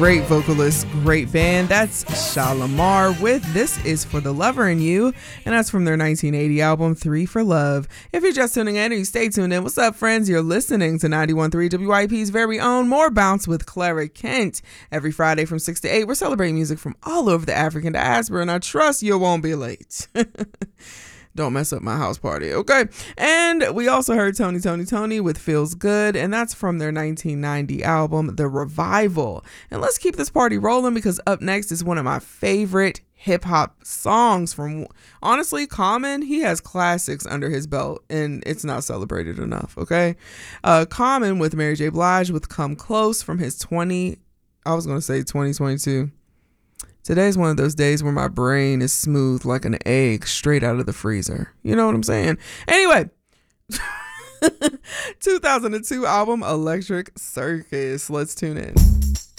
Great vocalist, great band. That's Shalamar with This Is For The Lover in You, and that's from their 1980 album 3 for Love. If you're just tuning in, or you stay tuned in, what's up, friends? You're listening to 91.3 WIP's very own More Bounce with Clara Kent. Every Friday from 6 to 8, we're celebrating music from all over the African diaspora, and I trust you won't be late. Don't mess up my house party, okay? And we also heard Tony with Feels Good, and that's from their 1990 album, The Revival. And let's keep this party rolling, because up next is one of my favorite hip-hop songs from, honestly, Common. He has classics under his belt, and it's not celebrated enough, okay? Common with Mary J. Blige with Come Close from his 2022. Today's one of those days where my brain is smooth like an egg straight out of the freezer. You know what I'm saying? Anyway, 2002 album Electric Circus. Let's tune in.